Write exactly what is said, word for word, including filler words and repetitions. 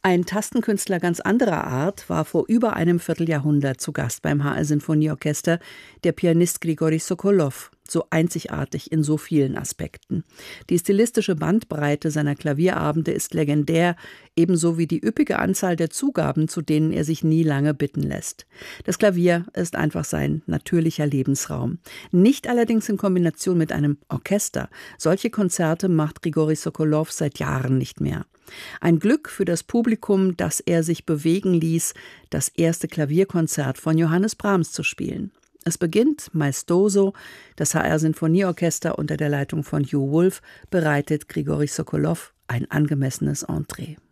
Ein Tastenkünstler ganz anderer Art war vor über einem Vierteljahrhundert zu Gast beim H R-Sinfonieorchester, der Pianist Grigorij Sokolow, so einzigartig in so vielen Aspekten. Die stilistische Bandbreite seiner Klavierabende ist legendär, ebenso wie die üppige Anzahl der Zugaben, zu denen er sich nie lange bitten lässt. Das Klavier ist einfach sein natürlicher Lebensraum. Nicht allerdings in Kombination mit einem Orchester. Solche Konzerte macht Grigorij Sokolow seit Jahren nicht mehr. Ein Glück für das Publikum, dass er sich bewegen ließ, das erste Klavierkonzert von Johannes Brahms zu spielen. Es beginnt maestoso, das H R-Sinfonieorchester unter der Leitung von Hugh Wolf bereitet Grigorij Sokolow ein angemessenes Entree.